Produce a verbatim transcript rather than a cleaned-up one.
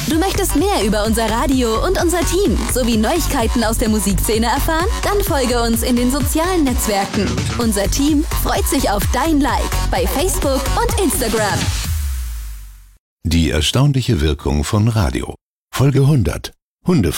Du möchtest mehr über unser Radio und unser Team sowie Neuigkeiten aus der Musikszene erfahren? Dann folge uns in den sozialen Netzwerken. Unser Team freut sich auf dein Like bei Facebook und Instagram. Die erstaunliche Wirkung von Radio. Folge hundert. Hundefunk.